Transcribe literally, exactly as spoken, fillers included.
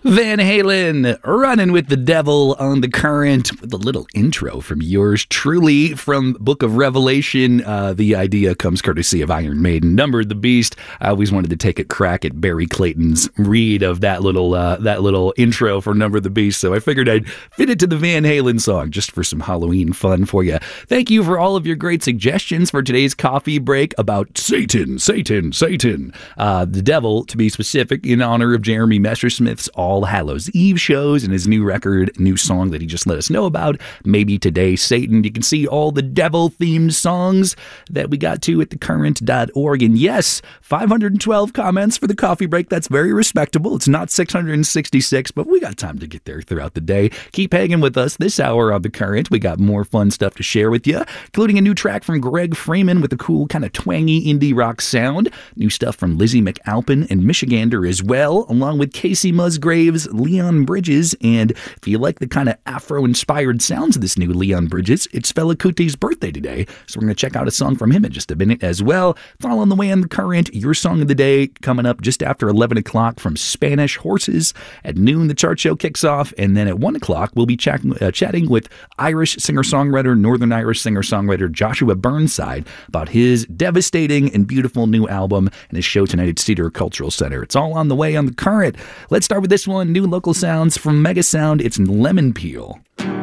Van Halen, running with the devil on the current with a little intro from yours truly from Book of Revelation. Uh, the idea comes courtesy of Iron Maiden, Number of the Beast. I always wanted to take a crack at Barry Clayton's read of that little uh, that little intro for Number of the Beast, so I figured I'd fit it to the Van Halen song just for some Halloween fun for you. Thank you for all of your great suggestions for today's coffee break about Satan, Satan, Satan. Uh, the devil, to be specific, in honor of Jeremy Messersmith's All Hallows Eve shows and his new record, new song that he just let us know about, Maybe Today, Satan. You can see all the devil-themed songs that we got to at the current dot org. And yes, five hundred twelve comments for the coffee break. That's very respectable. It's not six hundred sixty-six, but we got time to get there throughout the day. Keep hanging with us this hour on The Current. We got more fun stuff to share with you, including a new track from Greg Freeman with a cool kind of twangy indie rock sound. New stuff from Lizzie McAlpin and Michigander as well, along with Casey Musgraves, Leon Bridges, and if you like the kind of Afro-inspired sounds of this new Leon Bridges, it's Fela Kuti's birthday today, so we're going to check out a song from him in just a minute as well. Follow on the way on The Current, your song of the day coming up just after eleven o'clock from Spanish Horses. At noon, the chart show kicks off, and then at one o'clock, we'll be ch- uh, chatting with Irish singer-songwriter, Northern Irish singer-songwriter Joshua Burnside about his devastating and beautiful new album and his show tonight at Cedar Cultural Center. It's all on the way on The Current. Let's start with this one, new local sounds from Mega Sound. It's Lemon Peel.